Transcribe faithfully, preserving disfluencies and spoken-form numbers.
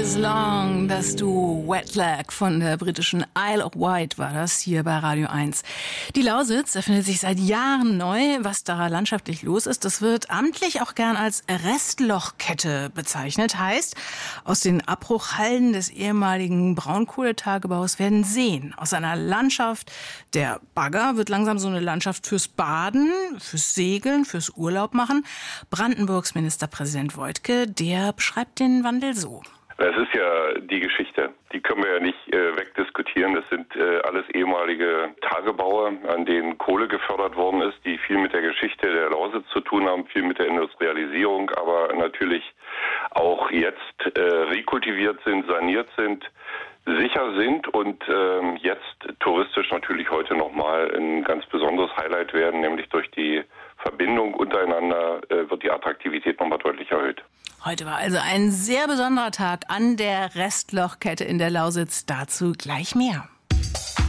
is long, das Duo Wetlag von der britischen Isle of Wight war das hier bei Radio eins. Die Lausitz erfindet sich seit Jahren neu. Was da landschaftlich los ist, das wird amtlich auch gern als Restlochkette bezeichnet. Heißt, aus den Abbruchhalden des ehemaligen Braunkohletagebaus werden Seen. Aus einer Landschaft der Bagger wird langsam so eine Landschaft fürs Baden, fürs Segeln, fürs Urlaub machen. Brandenburgs Ministerpräsident Woidke, der beschreibt den Wandel so. Das ist ja die Geschichte. Die können wir ja nicht äh, wegdiskutieren. Das sind äh, alles ehemalige Tagebaue, an denen Kohle gefördert worden ist, die viel mit der Geschichte der Lausitz zu tun haben, viel mit der Industrialisierung, aber natürlich auch jetzt äh, rekultiviert sind, saniert sind, sicher sind und äh, jetzt touristisch natürlich heute nochmal ein ganz besonderes Highlight werden, nämlich durch die Verbindung untereinander äh, wird die Attraktivität nochmal deutlich erhöht. Heute war also ein sehr besonderer Tag an der Restlochkette in der Lausitz. Dazu gleich mehr.